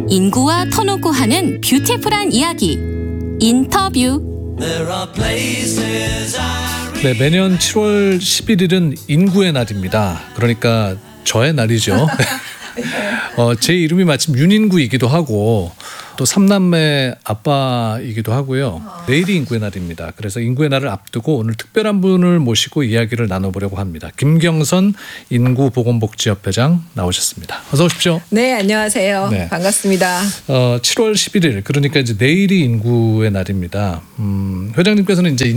인구와 터놓고 하는 뷰티풀한 이야기 인터뷰. 네, 매년 7월 11일은 인구의 날입니다. 그러니까 저의 날이죠. 제 이름이 마침 윤인구이기도 하고 또 3남매 아빠이기도 하고요. 내일이 인구의 날입니다. 그래서 인구의 날을 앞두고 오늘 특별한 분을 모시고 이야기를 나눠보려고 합니다. 김경선 인구보건복지협회장 나오셨습니다. 어서 오십시오. 네, 안녕하세요. 네. 반갑습니다. 7월 11일 그러니까 이제 내일이 인구의 날입니다. 회장님께서는 이제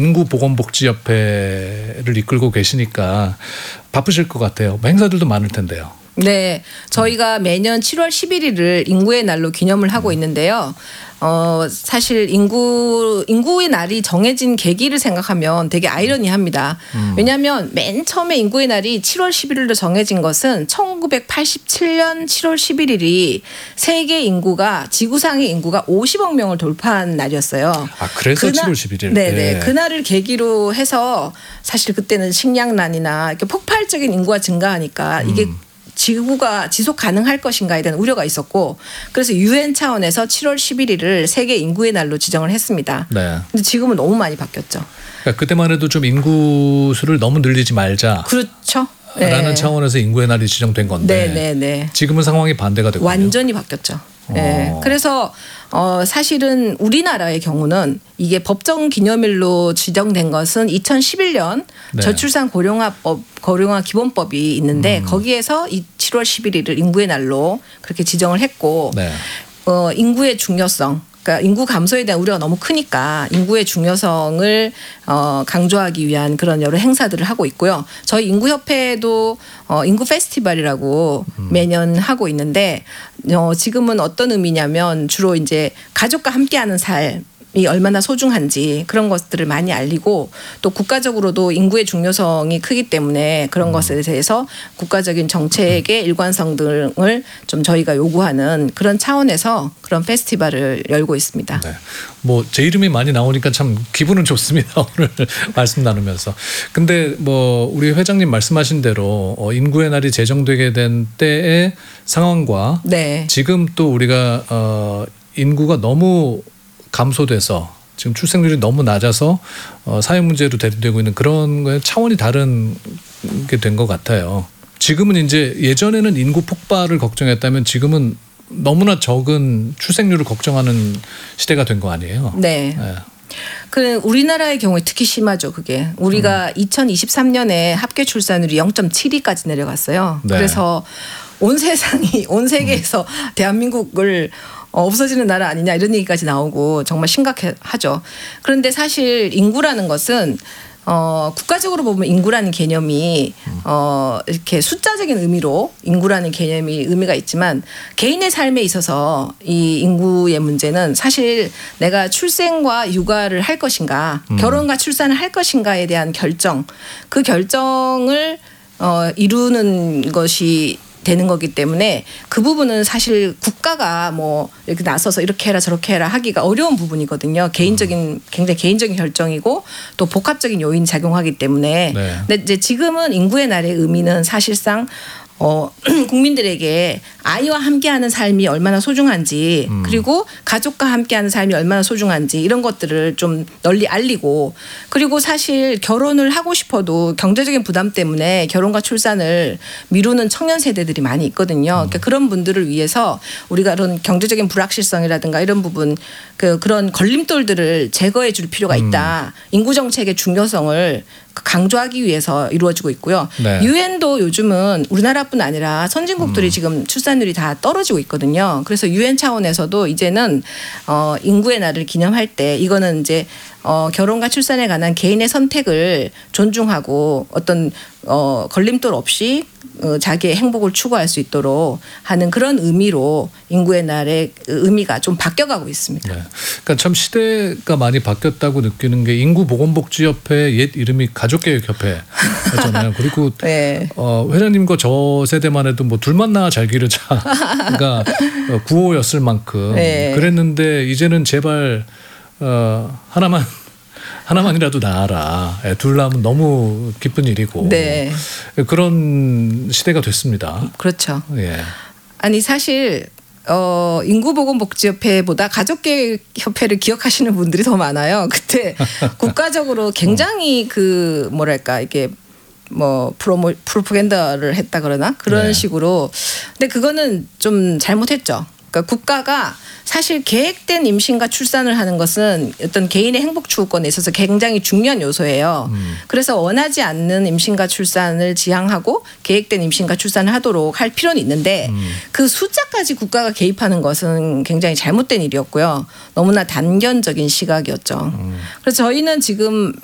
인구보건복지협회를 이끌고 계시니까 바쁘실 것 같아요. 행사들도 많을 텐데요. 네, 저희가 매년 7월 11일을 인구의 날로 기념을 하고 있는데요. 사실 인구의 날이 정해진 계기를 생각하면 되게 아이러니합니다. 왜냐하면 맨 처음에 인구의 날이 7월 11일로 정해진 것은 1987년 7월 11일이 세계 인구가 지구상의 인구가 50억 명을 돌파한 날이었어요. 아, 그래서 7월 11일. 네네. 그날을 계기로 해서 사실 그때는 식량난이나 이렇게 폭발적인 인구가 증가하니까 이게 지구가 지속 가능할 것인가에 대한 우려가 있었고 그래서 UN 차원에서 7월 11일을 세계 인구의 날로 지정을 했습니다. 네. 근데 지금은 너무 많이 바뀌었죠. 그러니까 그때만 해도 좀 인구 수를 너무 늘리지 말자. 그렇죠. 라는 네. 차원에서 인구의 날이 지정된 건데 네네네. 지금은 상황이 반대가 됐군요. 완전히 바뀌었죠. 네. 그래서 사실은 우리나라의 경우는 이게 법정 기념일로 지정된 것은 2011년 네. 저출산 고령화 기본법이 있는데 거기에서 이 7월 11일을 인구의 날로 그렇게 지정을 했고 네. 인구의 중요성 그러니까 인구 감소에 대한 우려가 너무 크니까 인구의 중요성을 강조하기 위한 그런 여러 행사들을 하고 있고요. 저희 인구협회도 인구 페스티벌이라고 매년 하고 있는데 지금은 어떤 의미냐면 주로 이제 가족과 함께하는 삶 이 얼마나 소중한지 그런 것들을 많이 알리고 또 국가적으로도 인구의 중요성이 크기 때문에 그런 것에 대해서 국가적인 정책의 일관성 등을 좀 저희가 요구하는 그런 차원에서 그런 페스티벌을 열고 있습니다. 네. 뭐 제 이름이 많이 나오니까 참 기분은 좋습니다. 오늘 말씀 나누면서. 근데 뭐 우리 회장님 말씀하신 대로 인구의 날이 제정되게 된 때의 상황과 네. 지금 또 우리가 인구가 너무 감소돼서 지금 출생률이 너무 낮아서 사회 문제로 대두되고 있는 그런 거에 차원이 다른 게 된 것 같아요. 지금은 이제 예전에는 인구 폭발을 걱정했다면 지금은 너무나 적은 출생률을 걱정하는 시대가 된 거 아니에요? 네. 네. 그 우리나라의 경우에 특히 심하죠. 그게 우리가 2023년에 합계 출산율이 0.72까지 내려갔어요. 네. 그래서 온 세계에서 대한민국을 없어지는 나라 아니냐 이런 얘기까지 나오고 정말 심각하죠. 그런데 사실 인구라는 것은 국가적으로 보면 인구라는 개념이 이렇게 숫자적인 의미로 인구라는 개념이 의미가 있지만 개인의 삶에 있어서 이 인구의 문제는 사실 내가 출생과 육아를 할 것인가 결혼과 출산을 할 것인가에 대한 결정 그 결정을 이루는 것이 되는 거기 때문에 그 부분은 사실 국가가 뭐 이렇게 나서서 이렇게 해라 저렇게 해라 하기가 어려운 부분이거든요. 굉장히 개인적인 결정이고 또 복합적인 요인이 작용하기 때문에. 네. 근데 이제 지금은 인구의 날의 의미는 사실상 국민들에게 아이와 함께하는 삶이 얼마나 소중한지 그리고 가족과 함께하는 삶이 얼마나 소중한지 이런 것들을 좀 널리 알리고 그리고 사실 결혼을 하고 싶어도 경제적인 부담 때문에 결혼과 출산을 미루는 청년 세대들이 많이 있거든요. 그러니까 그런 분들을 위해서 우리가 그런 경제적인 불확실성이라든가 이런 부분 그런 걸림돌들을 제거해 줄 필요가 있다. 인구 정책의 중요성을 강조하기 위해서 이루어지고 있고요. 네. 유엔도 요즘은 우리나라뿐 아니라 선진국들이 지금 출산율이 다 떨어지고 있거든요. 그래서 유엔 차원에서도 이제는 인구의 날을 기념할 때 이거는 이제 결혼과 출산에 관한 개인의 선택을 존중하고 어떤 걸림돌 없이 자기의 행복을 추구할 수 있도록 하는 그런 의미로 인구의 날의 의미가 좀 바뀌어가고 있습니다. 네. 그러니까 참 시대가 많이 바뀌었다고 느끼는 게 인구보건복지협회 옛 이름이 가족개혁협회였잖아요. 그리고 네. 회장님과 저 세대만 해도 뭐 둘만 낳아 잘 기르자가 구호였을 만큼 네. 그랬는데 이제는 제발 하나만이라도 낳아라. 둘 낳으면 너무 기쁜 일이고 그런 시대가 됐습니다. 그렇죠. 예. 아니 사실 인구보건복지협회보다 가족계획협회를 기억하시는 분들이 더 많아요. 그때 국가적으로 굉장히 그 뭐랄까 이게 뭐 프로파간다를 했다 그러나 그런 네. 식으로. 근데 그거는 좀 잘못했죠. 그러니까 국가가 사실 계획된 임신과 출산을 하는 것은 어떤 개인의 행복 추구권에 있어서 굉장히 중요한 요소예요. 그래서 원하지 않는 임신과 출산을 지향하고 계획된 임신과 출산을 하도록 할 필요는 있는데 그 숫자까지 국가가 개입하는 것은 굉장히 잘못된 일이었고요. 너무나 단견적인 시각이었죠. 그래서 저희는 지금